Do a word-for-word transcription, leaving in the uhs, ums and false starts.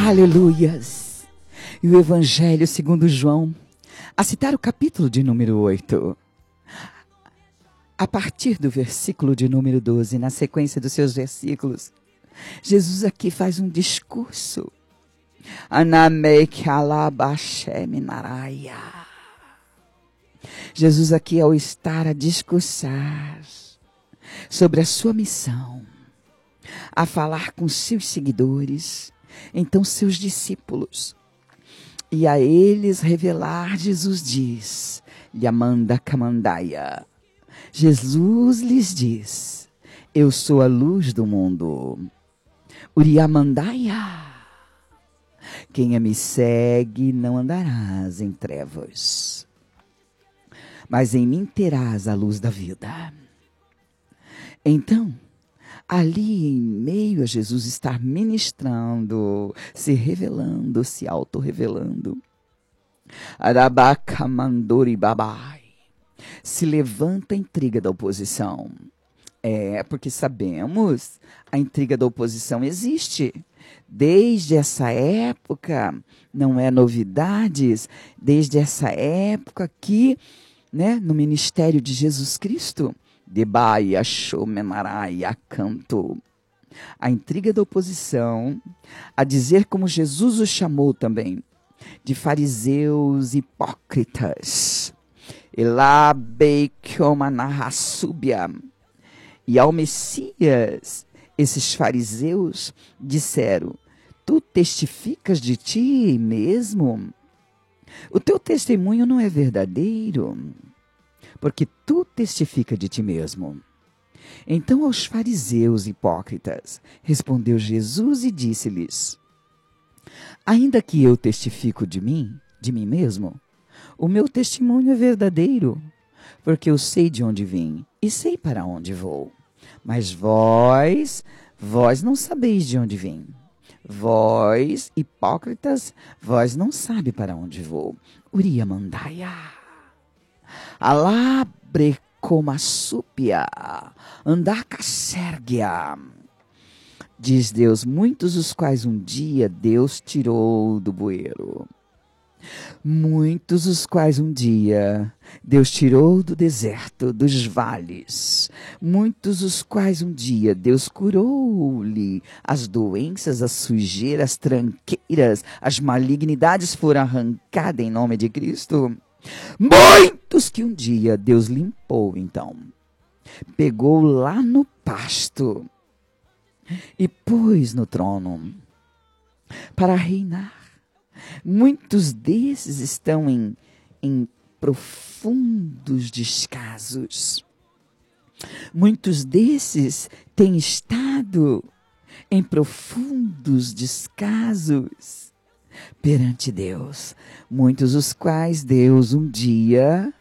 Aleluias! E o Evangelho segundo João, a citar o capítulo de número oito, a partir do versículo de número doze, na sequência dos seus versículos, Jesus aqui faz um discurso. Jesus aqui, ao estar a discursar sobre a sua missão, a falar com seus seguidores, então seus discípulos, e a eles revelar, Jesus diz, Yamanda Kamandaia, Jesus lhes diz, eu sou a luz do mundo, Uriamandaia, quem me segue não andarás em trevas, mas em mim terás a luz da vida. Então, ali em meio a Jesus estar ministrando, se revelando, se auto-revelando, Arabakamandori babai, se levanta a intriga da oposição. É, porque sabemos, a intriga da oposição existe. Desde essa época, não é novidades, desde essa época que, né, no ministério de Jesus Cristo, Debaia, Shomenaraia, canto. A intriga da oposição, a dizer como Jesus os chamou também, de fariseus hipócritas. Elabeikomanahassúbia. E ao Messias, esses fariseus disseram, tu testificas de ti mesmo? O teu testemunho não é verdadeiro, porque tu testifica de ti mesmo. Então aos fariseus hipócritas, respondeu Jesus e disse-lhes, ainda que eu testifico de mim, de mim mesmo, o meu testemunho é verdadeiro, porque eu sei de onde vim e sei para onde vou. Mas vós, vós não sabeis de onde vim. Vós, hipócritas, vós não sabem para onde vou. Uriamandaia. Alabrecomassúpia, andacasérgia. Diz Deus, muitos os quais um dia Deus tirou do bueiro. Muitos os quais um dia Deus tirou do deserto, dos vales. Muitos os quais um dia Deus curou-lhe as doenças, as sujeiras, as tranqueiras, as malignidades foram arrancadas em nome de Cristo. Muitos que um dia Deus limpou, então, pegou lá no pasto e pôs no trono para reinar. Muitos desses estão em, em profundos descasos. Muitos desses têm estado em profundos descasos perante Deus. Muitos os quais Deus um dia